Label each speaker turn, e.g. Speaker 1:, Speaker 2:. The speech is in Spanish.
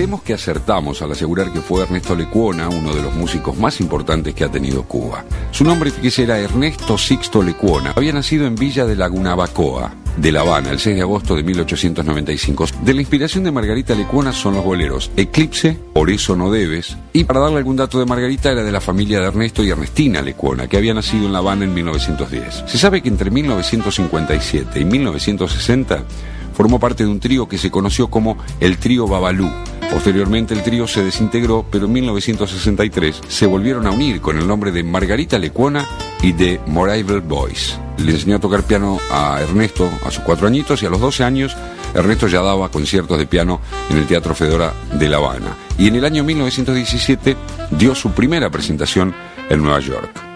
Speaker 1: Creemos que acertamos al asegurar que fue Ernesto Lecuona uno de los músicos más importantes que ha tenido Cuba. Su nombre, fíjese, era Ernesto Sixto Lecuona. Había nacido en Villa de Lagunabacoa, de La Habana, el 6 de agosto de 1895. De la inspiración de Margarita Lecuona son los boleros Eclipse, Por eso no debes, y para darle algún dato de Margarita, era de la familia de Ernesto y Ernestina Lecuona, que había nacido en La Habana en 1910. Se sabe que entre 1957 y 1960 formó parte de un trío que se conoció como el Trío Babalú. Posteriormente el trío se desintegró, pero en 1963 se volvieron a unir con el nombre de Margarita Lecuona y The Moravian Boys. Le enseñó a tocar piano a Ernesto a sus 4 añitos, y a los 12 años Ernesto ya daba conciertos de piano en el Teatro Fedora de La Habana. Y en el año 1917 dio su primera presentación en Nueva York.